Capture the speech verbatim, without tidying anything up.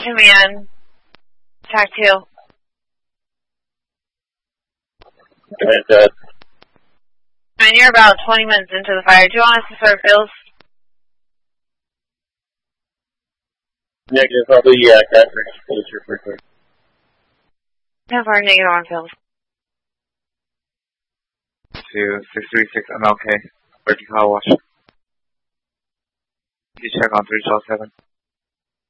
Command. Attack two. Command dead. And you're about twenty minutes into the fire. Do you want us to start fills? Negative, probably, yeah, Catherine. Finish your first one. How far negative on fills? Two, six three six, I'm okay. Ready to car wash. You check on three twelve seven.